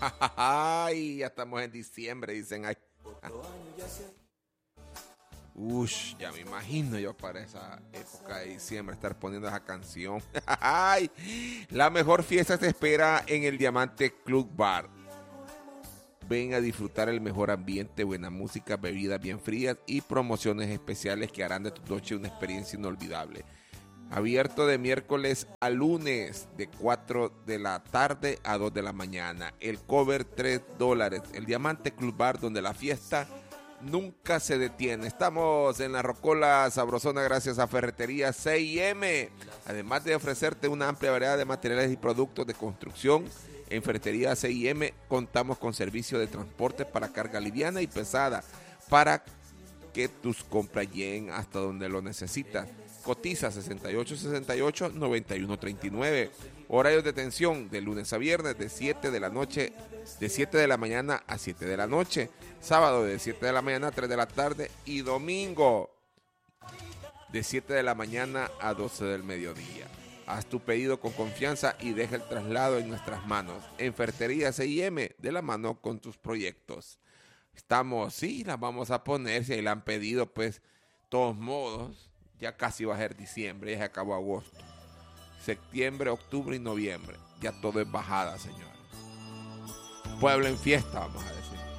Ay, ya estamos en diciembre, dicen. Ay. Ush, ya me imagino yo para esa época de diciembre estar poniendo esa canción. Ay, la mejor fiesta se espera en el Diamante Club Bar. Ven a disfrutar el mejor ambiente, buena música, bebidas bien frías y promociones especiales que harán de tu noche una experiencia inolvidable. Abierto de miércoles a lunes, de 4 de la tarde a 2 de la mañana. El cover $3. El Diamante Club Bar, donde la fiesta nunca se detiene. Estamos en la Rocola Sabrosona gracias a Ferretería C&M. Además de ofrecerte una amplia variedad de materiales y productos de construcción, en Ferretería C&M contamos con servicio de transporte para carga liviana y pesada para que tus compras lleguen hasta donde lo necesitas. Cotiza 6868-9139. Horarios de atención de lunes a viernes de 7 de la mañana a 7 de la noche. Sábado de 7 de la mañana a 3 de la tarde y domingo de 7 de la mañana a 12 del mediodía. Haz tu pedido con confianza y deja el traslado en nuestras manos. En Ferretería C&M, de la mano con tus proyectos. Estamos, sí, las vamos a poner, si ahí la han pedido, pues, todos modos. Ya casi va a ser diciembre, ya se acabó agosto. Septiembre, octubre y noviembre. Ya todo es bajada, señores. Pueblo en fiesta, vamos a decir.